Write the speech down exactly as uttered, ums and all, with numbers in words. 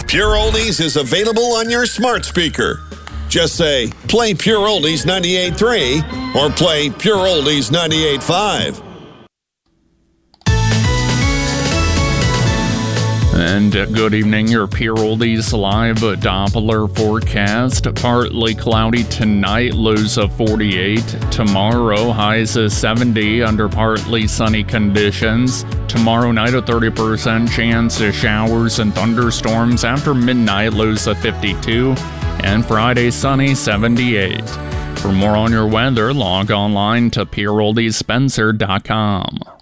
Pure Oldies is available on your smart speaker. Just say, play Pure Oldies ninety-eight point three or play Pure Oldies ninety-eight point five. And uh, good evening, your Pure Oldies live Doppler forecast. Partly cloudy tonight, lows of forty-eight. Tomorrow, highs of seventy under partly sunny conditions. Tomorrow night, a thirty percent chance of showers and thunderstorms. After midnight, lows of fifty-two. And Friday, sunny, seventy-eight. For more on your weather, log online to Pure Oldies Spencer dot com.